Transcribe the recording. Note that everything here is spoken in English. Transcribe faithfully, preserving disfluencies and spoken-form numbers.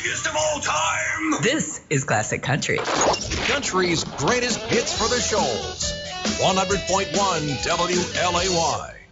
biggest of all time. This is Classic Country. Country's greatest hits for the shoals. one hundred point one W L A Y.